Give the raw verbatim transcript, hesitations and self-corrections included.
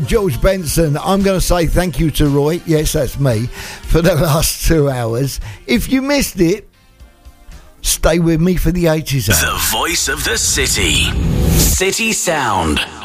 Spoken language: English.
George Benson. I'm going to say thank you to Roy. Yes, that's me. For the last two hours. If you missed it, stay with me for the eighties. The voice of the city. City Sound.